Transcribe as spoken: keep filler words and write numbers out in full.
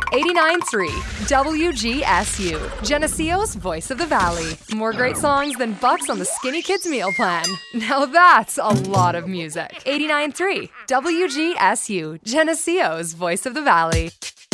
eighty-nine point three W G S U, Geneseo's Voice of the Valley. More great songs than bucks on the Skinny Kids meal plan. Now that's a lot of music. eighty-nine point three W G S U, Geneseo's Voice of the Valley.